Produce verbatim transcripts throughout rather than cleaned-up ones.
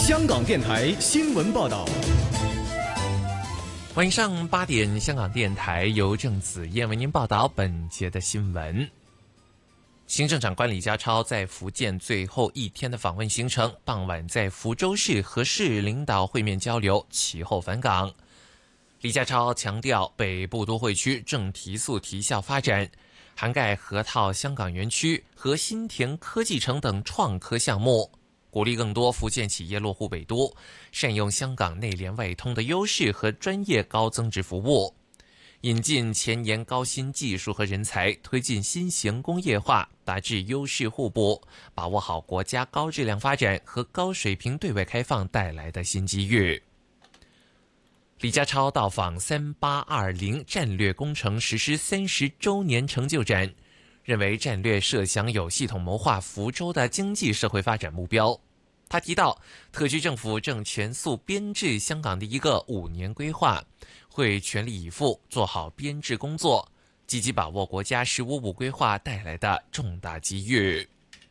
香港电台新闻报道。 晚上八点，香港电台由郑子燕为您报道本节的新闻。行政长官李家超在福建最后一天的访问行程，傍晚在福州市和市领导会面交流，其后返港。李家超强调，北部都会区正提速提效发展，涵盖河套香港园区和新田科技城等创科项目，鼓励更多福建企业落户北都，善用香港内联外通的优势和专业高增值服务，引进前沿高新技术和人才，推进新型工业化，达至优势互补，把握好国家高质量发展和高水平对外开放带来的新机遇。李家超到访三八二零战略工程实施三十周年成就展，认为战略设想有系统谋划福州的经济社会发展目标。他提到，特区政府正全速编制香港的一个五年规划，会全力以赴做好编制工作，积极把握国家“十五五”规划带来的重大机遇。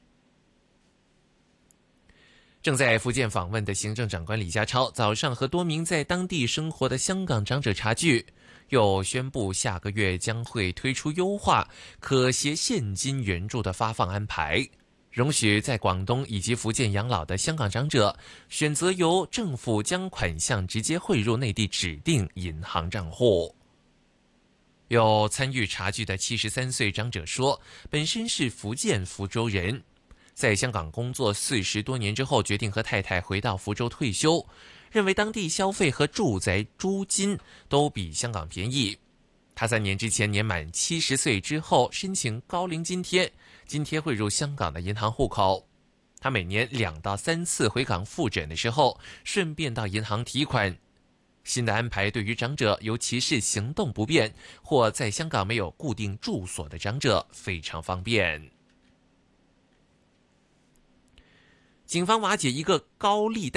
正在福建访问的行政长官李家超早上和多名在当地生活的香港长者茶聚，又宣布下个月将会推出优化可携现金援助的发放安排，容许在广东以及福建养老的香港长者选择由政府将款项直接汇入内地指定银行账户。有参与茶聚的七十三岁长者说，本身是福建福州人，在香港工作四十多年之后，决定和太太回到福州退休，认为当地消费和住宅租金都比香港便宜。他三年之前年满七十岁之后申请高龄津贴，津贴汇入香港的银行户口。他每年两到三次回港复诊的时候，顺便到银行提款。新的安排对于长者，尤其是行动不便或在香港没有固定住所的长者非常方便。警方瓦解一个高利贷